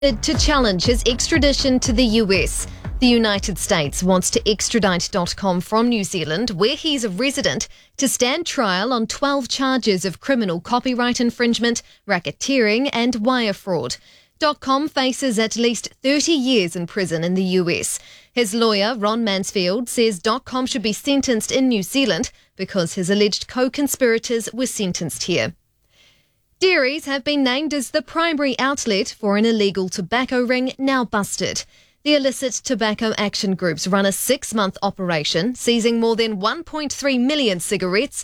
To challenge his extradition to the US. The United States wants to extradite .com from New Zealand, where he's a resident, to stand trial on 12 charges of criminal copyright infringement, racketeering and wire fraud. .com faces at least 30 years in prison in the US. His lawyer, Ron Mansfield, says .com should be sentenced in New Zealand because his alleged co-conspirators were sentenced here. Dairies have been named as the primary outlet for an illegal tobacco ring now busted. The Illicit Tobacco Action Groups run a 6-month operation, seizing more than 1.3 million cigarettes,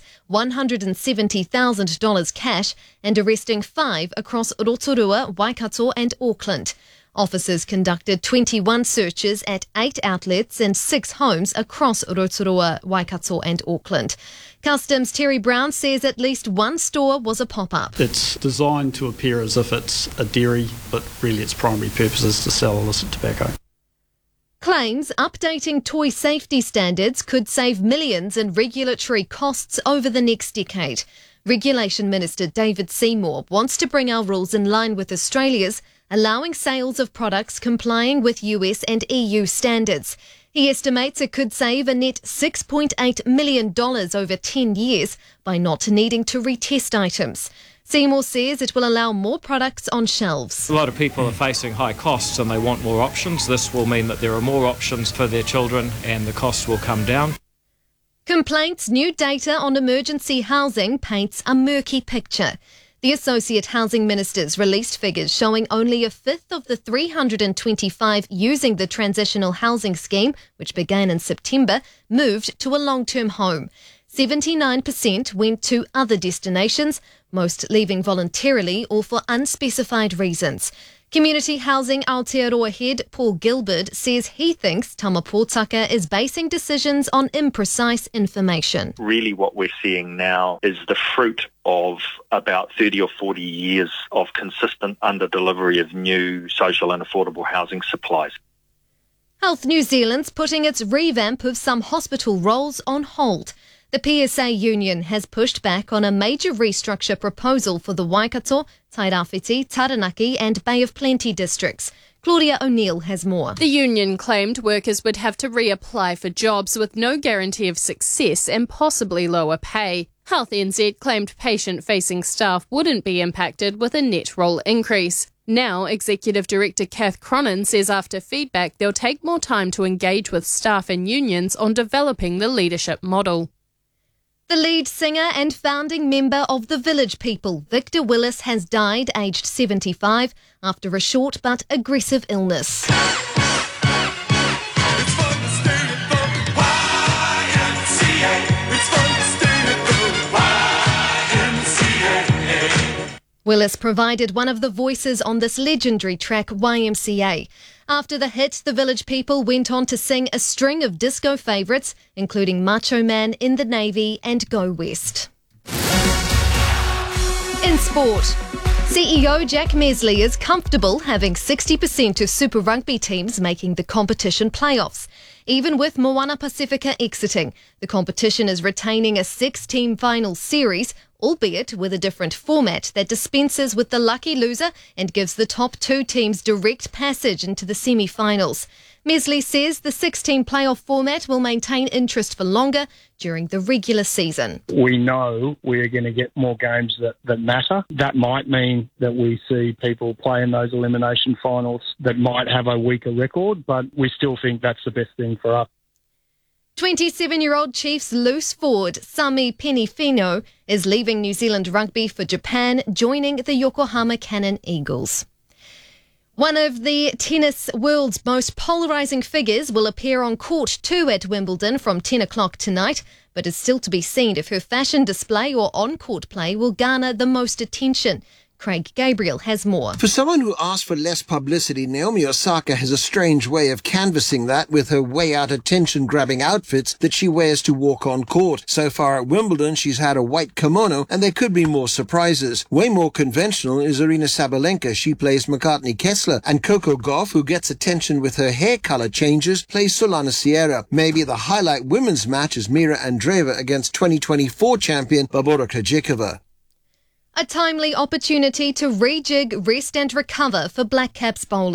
$170,000 cash, and arresting 5 across Rotorua, Waikato and Auckland. Officers conducted 21 searches at 8 outlets and 6 homes across Rotorua, Waikato and Auckland. Customs' Terry Brown says at least one store was a pop-up. It's designed to appear as if it's a dairy, but really its primary purpose is to sell illicit tobacco. Claims updating toy safety standards could save millions in regulatory costs over the next decade. Regulation Minister David Seymour wants to bring our rules in line with Australia's, allowing sales of products complying with US and EU standards. He estimates it could save a net $6.8 million over 10 years by not needing to retest items. Seymour says it will allow more products on shelves. A lot of people are facing high costs and they want more options. This will mean that there are more options for their children and the costs will come down. Complaints, new data on emergency housing paints a murky picture. The Associate Housing Ministers released figures showing only a fifth of the 325 using the Transitional Housing Scheme, which began in September, moved to a long-term home. 79% went to other destinations, most leaving voluntarily or for unspecified reasons. Community Housing Aotearoa head Paul Gilbert says he thinks Tamapōtaka is basing decisions on imprecise information. Really what we're seeing now is the fruit of about 30 or 40 years of consistent under-delivery of new social and affordable housing supplies. Health New Zealand's putting its revamp of some hospital roles on hold. The PSA union has pushed back on a major restructure proposal for the Waikato, Tairāwhiti, Taranaki and Bay of Plenty districts. Claudia O'Neill has more. The union claimed workers would have to reapply for jobs with no guarantee of success and possibly lower pay. Health NZ claimed patient-facing staff wouldn't be impacted with a net role increase. Now, Executive Director Kath Cronin says after feedback they'll take more time to engage with staff and unions on developing the leadership model. The lead singer and founding member of the Village People, Victor Willis, has died aged 75 after a short but aggressive illness. Willis provided one of the voices on this legendary track, YMCA. After the hit, the Village People went on to sing a string of disco favourites, including Macho Man, In the Navy and Go West. In sport, CEO Jack Mesley is comfortable having 60% of Super Rugby teams making the competition playoffs. Even with Moana Pacifica exiting, the competition is retaining a 6-team final series, albeit with a different format that dispenses with the lucky loser and gives the top 2 teams direct passage into the semi-finals. Mesley says the 6-team playoff format will maintain interest for longer during the regular season. We know we're going to get more games that matter. That might mean that we see people play in those elimination finals that might have a weaker record, but we still think that's the best thing for us. 27-year-old Chiefs loose forward Sami Penifino is leaving New Zealand rugby for Japan, joining the Yokohama Cannon Eagles. One of the tennis world's most polarising figures will appear on court 2 at Wimbledon from 10 o'clock tonight, but it's still to be seen if her fashion display or on-court play will garner the most attention. Craig Gabriel has more. For someone who asked for less publicity, Naomi Osaka has a strange way of canvassing that with her way-out attention-grabbing outfits that she wears to walk on court. So far at Wimbledon, she's had a white kimono, and there could be more surprises. Way more conventional is Arina Sabalenka. She plays McCartney Kessler, and Coco Gauff, who gets attention with her hair colour changes, plays Solana Sierra. Maybe the highlight women's match is Mira Andreeva against 2024 champion Barbora Krejcikova. A timely opportunity to rejig, rest and recover for Black Caps bowlers.